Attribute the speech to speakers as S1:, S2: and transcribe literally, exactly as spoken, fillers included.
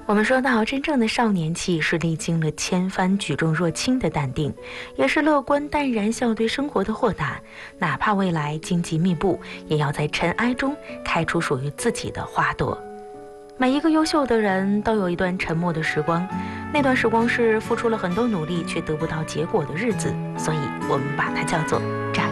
S1: 我们说到真正的少年气，是历经了千帆举重若轻的淡定，也是乐观淡然笑对生活的豁达。哪怕未来荆棘密布，也要在尘埃中开出属于自己的花朵。每一个优秀的人都有一段沉默的时光，那段时光是付出了很多努力却得不到结果的日子，所以我们把它叫做渣